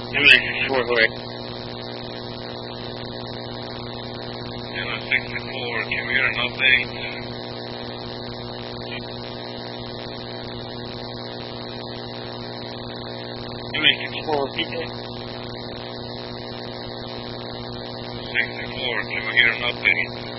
64, go ahead. Unit 64, can we get an update? Unit 64, repeat that. 64, can we get an update?